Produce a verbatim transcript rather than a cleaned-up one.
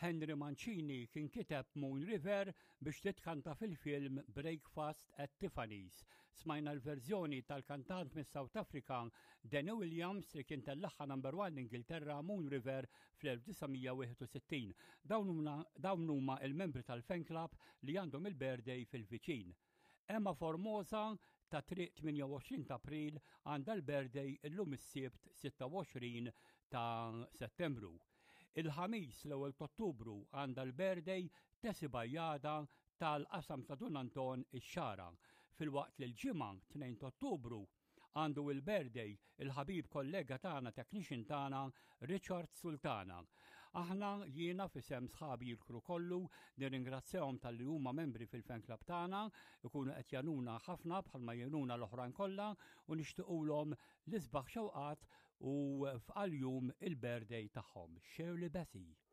Henry Mancini kien kiteb Moon River biex titkanta fil-film Breakfast at Tiffany's. Smajna l-verżjoni tal-kantant mis-South Africa Danny Williams li kien tellaħħa number one Ingilterra Moon River fl-1961. Dawn huma il-membri tal-fan club li għandhom il-birthday fil-viċin. Emma Formosa ta' triq tminja u għoxrin ta' April għandha l-birthday illum is-Sibt sitta u għoxrin ta' Settembru. Il-ħamis l-ewwel ta' Ottubru għandha l-birthday Tessie Bajjada tal-qasam ta' Dun Anton ix-Xara. Filwaqt li l-ġimgħa tnejn ta' Ottubru għandu il-birthday il-ħabib kollega tagħna technician tagħna Richard Sultana. Aħna jiena fisem sħabi l-kru kollu nirringrazzjahom tal-li huma membri fil-fan club tagħna, ikunu qed januna ħafna bħalma jenuna l-oħrajn kollha u nixtiequlhom l-isbaħ xewqat u f'qal jum il-birthday tagħhom. Shirley Bassey.